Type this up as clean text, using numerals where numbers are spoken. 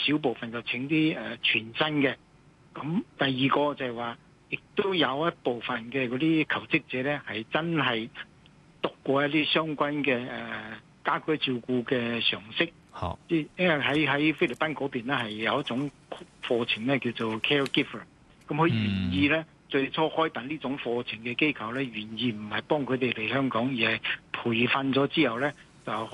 少部分就請啲全新嘅。咁第二個就係話，亦都有一部分嘅嗰啲求職者咧，係真係讀過一啲相關嘅家居照顧嘅常識。 好， 因為喺菲律賓嗰邊咧係有一種課程咧叫做 caregiver， 咁佢願意咧最初開辦呢種課程嘅機構咧，願意唔係幫佢哋嚟香港，而係培訓咗之後咧就